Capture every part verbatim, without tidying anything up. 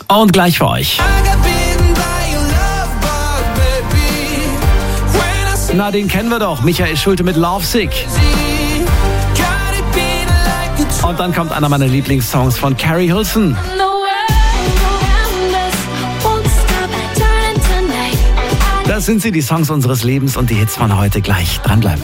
Und gleich für euch. Na, den kennen wir doch. Michael Schulte mit Lovesick. Und dann kommt einer meiner Lieblingssongs von Carrie Hilson. Das sind sie, die Songs unseres Lebens und die Hits von heute. Gleich dranbleiben.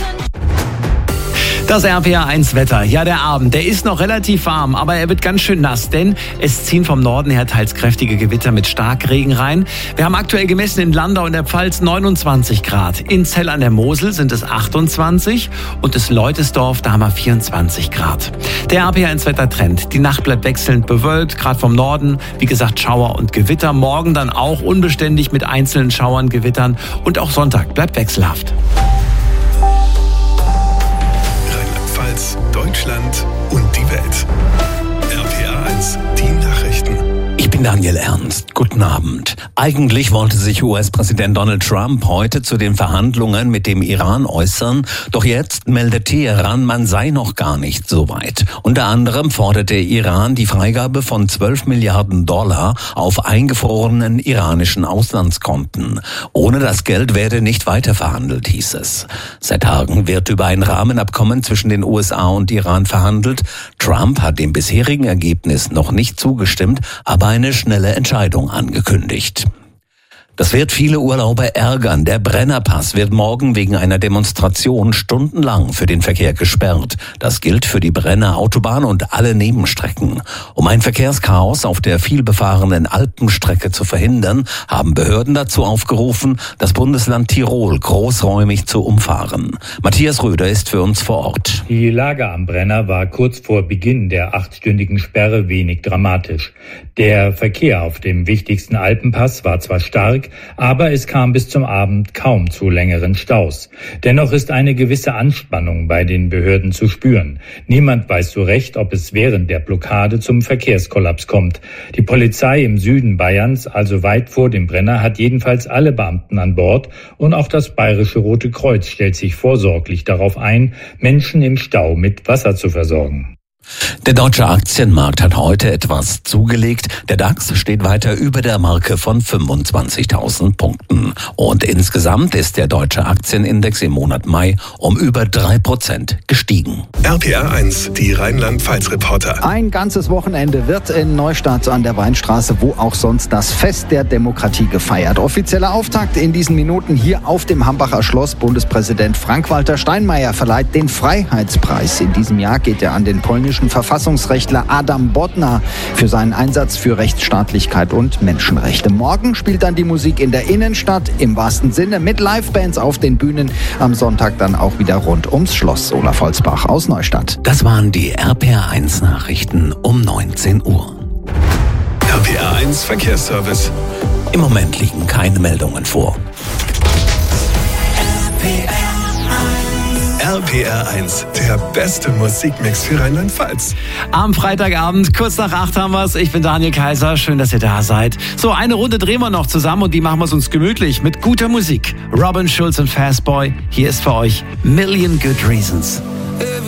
Das R P R eins Wetter. Ja, der Abend, der ist noch relativ warm, aber er wird ganz schön nass, denn es ziehen vom Norden her teils kräftige Gewitter mit Starkregen rein. Wir haben aktuell gemessen in Landau in der Pfalz neunundzwanzig Grad. In Zell an der Mosel sind es achtundzwanzig und in Leutesdorf, da haben wir vierundzwanzig Grad. Der R P R eins Wettertrend. Die Nacht bleibt wechselnd bewölkt, gerade vom Norden. Wie gesagt, Schauer und Gewitter. Morgen dann auch unbeständig mit einzelnen Schauern, Gewittern. Und auch Sonntag bleibt wechselhaft. Deutschland und die Welt. R P R eins, die Nachrichten. Ich bin Daniel Ernst. Guten Abend. Eigentlich wollte sich U S-Präsident Donald Trump heute zu den Verhandlungen mit dem Iran äußern. Doch jetzt meldet Teheran, man sei noch gar nicht so weit. Unter anderem fordert der Iran die Freigabe von zwölf Milliarden Dollar auf eingefrorenen iranischen Auslandskonten. Ohne das Geld werde nicht weiter verhandelt, hieß es. Seit Tagen wird über ein Rahmenabkommen zwischen den U S A und Iran verhandelt. Trump hat dem bisherigen Ergebnis noch nicht zugestimmt, aber eine schnelle Entscheidung angekündigt. Das wird viele Urlauber ärgern. Der Brennerpass wird morgen wegen einer Demonstration stundenlang für den Verkehr gesperrt. Das gilt für die Brenner Autobahn und alle Nebenstrecken. Um ein Verkehrschaos auf der vielbefahrenen Alpenstrecke zu verhindern, haben Behörden dazu aufgerufen, das Bundesland Tirol großräumig zu umfahren. Matthias Röder ist für uns vor Ort. Die Lage am Brenner war kurz vor Beginn der achtstündigen Sperre wenig dramatisch. Der Verkehr auf dem wichtigsten Alpenpass war zwar stark, aber es kam bis zum Abend kaum zu längeren Staus. Dennoch ist eine gewisse Anspannung bei den Behörden zu spüren. Niemand weiß so recht, ob es während der Blockade zum Verkehrskollaps kommt. Die Polizei im Süden Bayerns, also weit vor dem Brenner, hat jedenfalls alle Beamten an Bord und auch das Bayerische Rote Kreuz stellt sich vorsorglich darauf ein, Menschen im Stau mit Wasser zu versorgen. Der deutsche Aktienmarkt hat heute etwas zugelegt. Der DAX steht weiter über der Marke von fünfundzwanzigtausend Punkten. Und insgesamt ist der deutsche Aktienindex im Monat Mai um über drei Prozent gestiegen. R P R eins, die Rheinland-Pfalz-Reporter. Ein ganzes Wochenende wird in Neustadt an der Weinstraße, wo auch sonst, das Fest der Demokratie gefeiert. Offizieller Auftakt in diesen Minuten hier auf dem Hambacher Schloss. Bundespräsident Frank-Walter Steinmeier verleiht den Freiheitspreis. In diesem Jahr geht er an den polnischen Verfassungsrechtler Adam Bodnar für seinen Einsatz für Rechtsstaatlichkeit und Menschenrechte. Morgen spielt dann die Musik in der Innenstadt, im wahrsten Sinne, mit Livebands auf den Bühnen. Am Sonntag dann auch wieder rund ums Schloss. Olaf Holzbach aus Neustadt. Das waren die R P R eins Nachrichten um neunzehn Uhr. R P R eins Verkehrsservice. Im Moment liegen keine Meldungen vor. R P R eins, der beste Musikmix für Rheinland-Pfalz. Am Freitagabend, kurz nach acht haben wir es. Ich bin Daniel Kaiser, schön, dass ihr da seid. So, eine Runde drehen wir noch zusammen und die machen wir es uns gemütlich mit guter Musik. Robin Schulz und Fastboy, hier ist für euch Million Good Reasons.